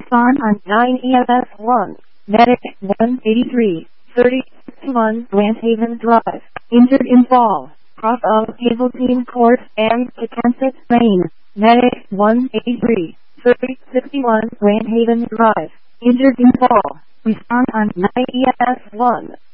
Respond on 9 EFS 1. Medic 183, 31 Grand Haven Drive. Injured in fall. Cross of Hazeltine Court and Kansas, Maine. Medic 183, 61 Grand Haven Drive. Injured in fall. Respond on 9 EFS 1.